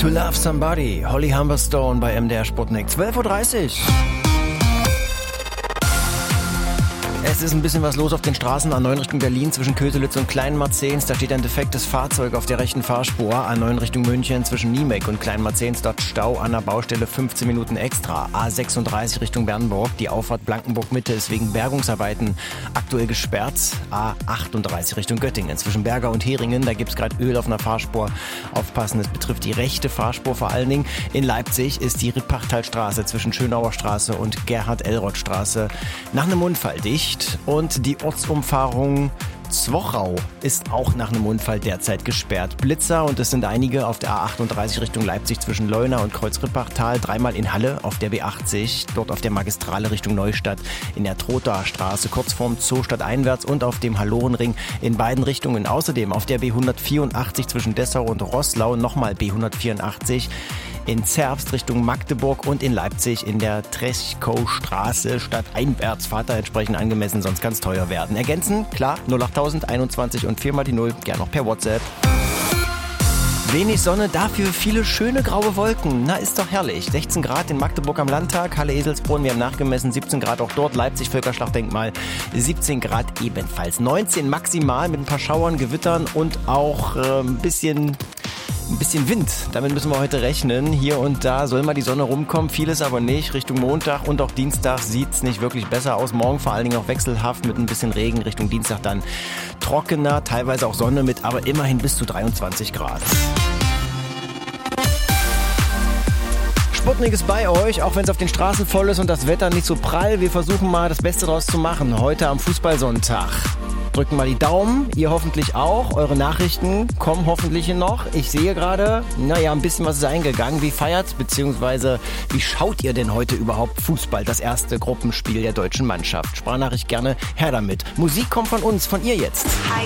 To Love Somebody, Holly Humberstone bei MDR Sputnik, 12.30 Uhr. Es ist ein bisschen was los auf den Straßen A9 Richtung Berlin zwischen Kötelitz und Kleinmarzens. Da steht ein defektes Fahrzeug auf der rechten Fahrspur. A9 Richtung München zwischen Niemek und Kleinmarzens. Dort Stau an der Baustelle 15 Minuten extra. A36 Richtung Bernburg. Die Auffahrt Blankenburg-Mitte ist wegen Bergungsarbeiten aktuell gesperrt. A38 Richtung Göttingen zwischen Berger und Heringen. Da gibt es gerade Öl auf einer Fahrspur. Aufpassen, es betrifft die rechte Fahrspur vor allen Dingen. In Leipzig ist die Rippachtalstraße zwischen Schönauer Straße und Gerhard-Elroth-Straße nach einem Unfall dicht. Und die Ortsumfahrung Zwochau ist auch nach einem Unfall derzeit gesperrt. Blitzer und es sind einige auf der A38 Richtung Leipzig zwischen Leuna und Kreuz-Rippachtal, dreimal in Halle auf der B80, dort auf der Magistrale Richtung Neustadt in der Trothaer Straße, kurz vorm Zoostadt einwärts und auf dem Hallorenring in beiden Richtungen. Außerdem auf der B184 zwischen Dessau und Roßlau nochmal B184 in Zerbst Richtung Magdeburg und in Leipzig in der Treschkow-Straße stadteinwärts. Fahrt da entsprechend angemessen, sonst kann es teuer werden. Ergänzen, klar, 08000 21 und 4 mal die 0, gern noch per WhatsApp. Wenig Sonne, dafür viele schöne graue Wolken. Na, ist doch herrlich. 16 Grad in Magdeburg am Landtag, Halle Eselsbrunn, wir haben nachgemessen, 17 Grad auch dort, Leipzig Völkerschlachtdenkmal, 17 Grad ebenfalls. 19 maximal mit ein paar Schauern, Gewittern und auch ein bisschen Wind. Damit müssen wir heute rechnen. Hier und da soll mal die Sonne rumkommen, vieles aber nicht. Richtung Montag und auch Dienstag sieht's nicht wirklich besser aus. Morgen vor allen Dingen auch wechselhaft mit ein bisschen Regen. Richtung Dienstag dann trockener, teilweise auch Sonne mit, aber immerhin bis zu 23 Grad. Sputnik ist bei euch, auch wenn es auf den Straßen voll ist und das Wetter nicht so prall. Wir versuchen mal das Beste draus zu machen. Heute am Fußballsonntag. Drücken mal die Daumen, ihr hoffentlich auch. Eure Nachrichten kommen hoffentlich noch. Ich sehe gerade, ein bisschen was ist eingegangen. Wie feiert bzw. wie schaut ihr denn heute überhaupt Fußball? Das erste Gruppenspiel der deutschen Mannschaft. Sprachnachricht gerne, her damit. Musik kommt von uns, von ihr jetzt.